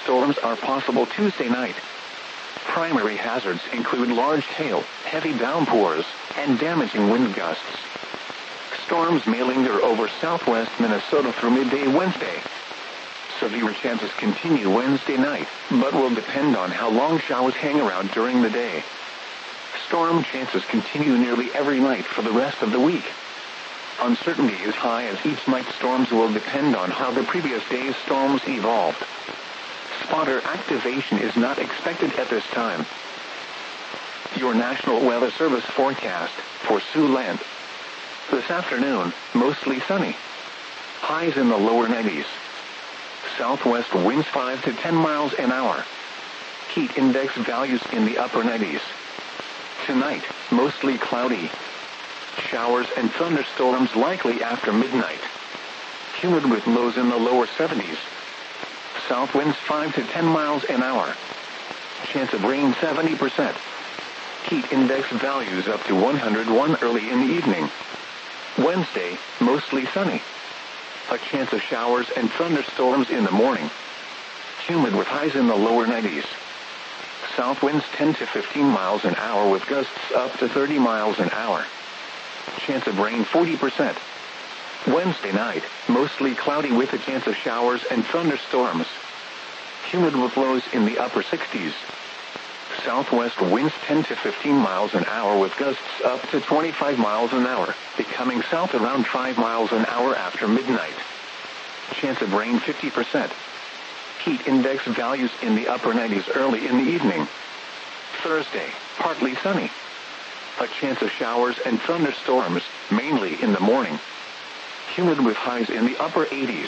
thunderstorms are possible Tuesday night. Primary hazards include large hail, heavy downpours, and damaging wind gusts. Storms may linger over southwest Minnesota through midday Wednesday. Severe chances continue Wednesday night, but will depend on how long showers hang around during the day. Storm chances continue nearly every night for the rest of the week. Uncertainty is high as each night's storms will depend on how the previous day's storms evolved. Spotter activation is not expected at this time. Your National Weather Service forecast for Siouxland. This afternoon, mostly sunny. Highs in the lower 90s. Southwest winds 5 to 10 miles an hour. Heat index values in the upper 90s. Tonight, mostly cloudy. Showers and thunderstorms likely after midnight. Humid with lows in the lower 70s. South winds 5 to 10 miles an hour. Chance of rain 70%. Heat index values up to 101 early in the evening. Wednesday, mostly sunny. A chance of showers and thunderstorms in the morning. Humid with highs in the lower 90s. South winds 10 to 15 miles an hour with gusts up to 30 miles an hour. Chance of rain 40%. Wednesday night, mostly cloudy with a chance of showers and thunderstorms. Humid with lows in the upper 60s. Southwest winds 10 to 15 miles an hour with gusts up to 25 miles an hour, becoming south around 5 miles an hour after midnight. Chance of rain 50%. Heat index values in the upper 90s early in the evening. Thursday, partly sunny. A chance of showers and thunderstorms, mainly in the morning. Humid with highs in the upper 80s.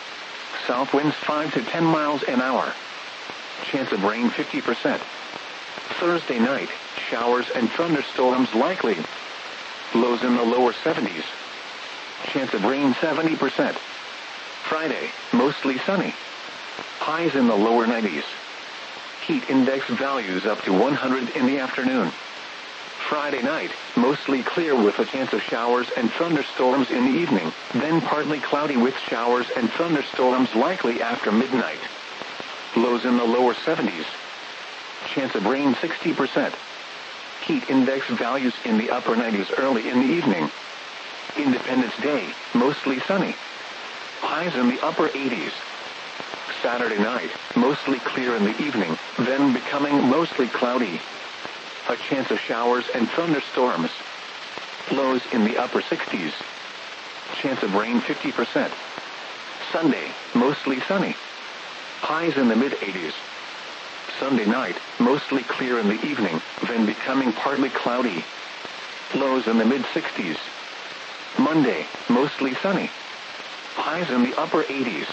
South winds 5 to 10 miles an hour. Chance of rain 50%. Thursday night, showers and thunderstorms likely. Lows in the lower 70s. Chance of rain 70%. Friday, mostly sunny. Highs in the lower 90s. Heat index values up to 100 in the afternoon. Friday night, mostly clear with a chance of showers and thunderstorms in the evening, then partly cloudy with showers and thunderstorms likely after midnight. Lows in the lower 70s. Chance of rain 60%. Heat index values in the upper 90s early in the evening. Independence Day, mostly sunny. Highs in the upper 80s. Saturday night, mostly clear in the evening, then becoming mostly cloudy. A chance of showers and thunderstorms. Lows in the upper 60s. Chance of rain 50%. Sunday, mostly sunny. Highs in the mid-80s. Sunday night, mostly clear in the evening, then becoming partly cloudy. Lows in the mid-60s. Monday, mostly sunny. Highs in the upper 80s.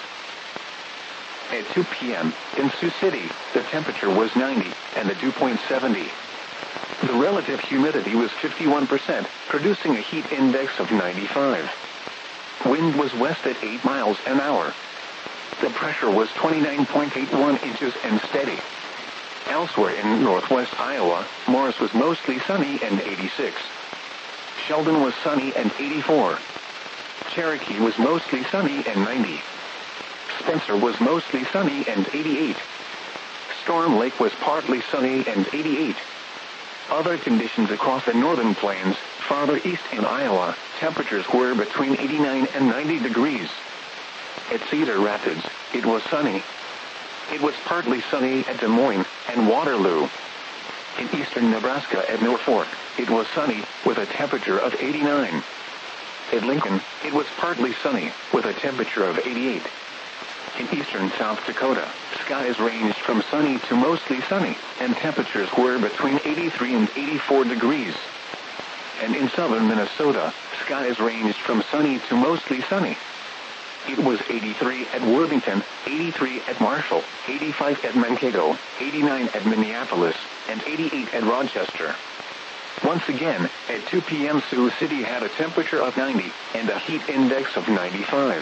At 2 p.m., in Sioux City, the temperature was 90, and the dew point 70. The relative humidity was 51%, producing a heat index of 95. Wind was west at 8 miles an hour. The pressure was 29.81 inches and steady. Elsewhere in northwest Iowa, Morris was mostly sunny and 86. Sheldon was sunny and 84. Cherokee was mostly sunny and 90. Spencer was mostly sunny and 88. Storm Lake was partly sunny and 88. Other conditions across the northern plains, farther east in Iowa, temperatures were between 89 and 90 degrees. At Cedar Rapids, it was sunny. It was partly sunny at Des Moines and Waterloo. In eastern Nebraska at Norfolk, it was sunny with a temperature of 89. At Lincoln, it was partly sunny with a temperature of 88. In eastern South Dakota, skies ranged from sunny to mostly sunny, and temperatures were between 83 and 84 degrees. And in southern Minnesota, skies ranged from sunny to mostly sunny. It was 83 at Worthington, 83 at Marshall, 85 at Mankato, 89 at Minneapolis, and 88 at Rochester. Once again, at 2 p.m. Sioux City had a temperature of 90 and a heat index of 95.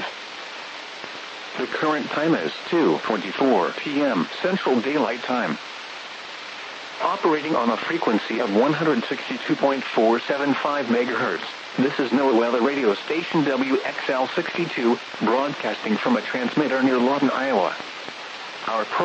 The current time is 2:24 p.m. Central Daylight Time. Operating on a frequency of 162.475 MHz, this is NOAA Weather Radio Station WXL62, broadcasting from a transmitter near Lawton, Iowa. Our